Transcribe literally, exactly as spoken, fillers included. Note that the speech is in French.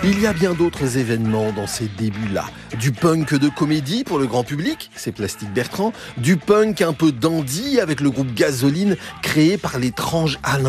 Il y a bien d'autres événements dans ces débuts-là. Du punk de comédie pour le grand public, c'est Plastique Bertrand. Du punk un peu dandy avec le groupe Gasoline créé par l'étrange Alain